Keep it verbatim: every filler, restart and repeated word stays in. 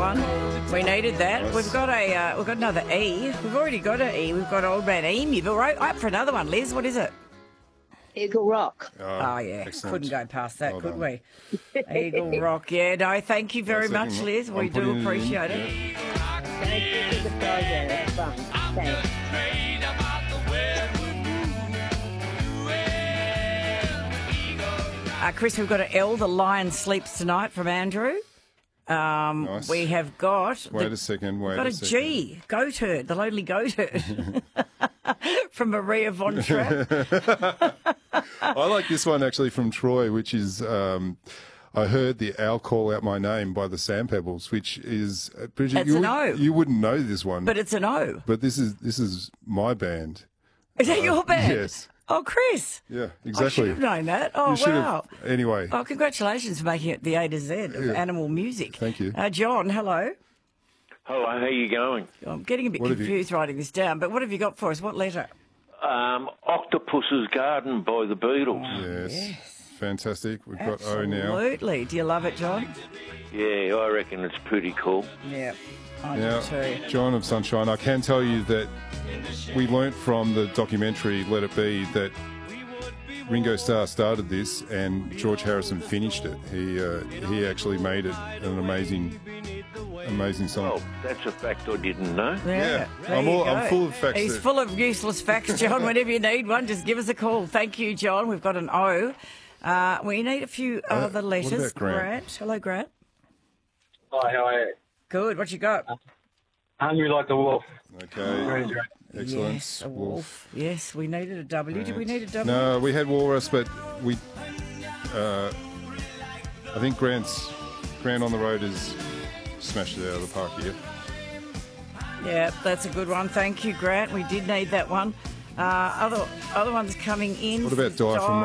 one. We needed that. Nice. We've got a, uh, we've got another E. We've already got an E. We've got Old Man Emu. But we're up for another one. Liz, what is it? Eagle Rock. Oh, Oh, yeah. excellent. Couldn't go past that, Well could done. we? Eagle Rock. Yeah, no, thank you very One much, second, Liz. I'm We putting do it in, appreciate it. yeah. Thank you for the program. It's fun. Thanks. Uh, Chris, we've got an L, The Lion Sleeps Tonight from Andrew. Um, Nice. We have got... Wait the, a second, wait got a a second. G, Goat Herd, The Lonely Goat Herd from Maria Von Trapp. I like this one actually from Troy, which is um, I heard the owl call out my name by the Sand Pebbles, which is uh, Bridget. It's you, an would- O. You wouldn't know this one, But it's an O. but this is this is my band. Is that your band? Yes. Oh, Chris. Yeah, I should exactly. have known that. Oh, You should wow. have. Anyway, Oh, congratulations for making it the A to Z of Yeah. animal music. Thank you. Uh, John, hello. Hello, how you going? I'm getting a bit What have you- confused writing this down, but what have you got for us? What letter? Um, Octopus's Garden by the Beatles. yes, fantastic. We've got O now. Absolutely. Do you love it, John? Yeah, I reckon it's pretty cool. Yeah, I Now, do too. John of Sunshine, I can tell you that we learnt from the documentary Let It Be that Ringo Starr started this and George Harrison finished it. He uh, he actually made it an amazing, amazing song. Oh, that's a fact I didn't know. Yeah, there I'm you all- I'm go. full of facts He's that- full of useless facts, John. Whenever you need one, just give us a call. Thank you, John. We've got an O. Uh, we need a few Uh, other what letters. about Grant? Hello, Grant. Hi, how are you? Good. What you got? Hungry like a wolf. Okay, excellent. Yes, a wolf. Yes, we needed a W. Did we need a W? No, we had Walrus, but we. Uh, I think Grant's Grant on the Road has smashed it out of the park here. Yeah, that's a good one. Thank you, Grant. We did need that one. Uh, other other ones coming in. What about Die from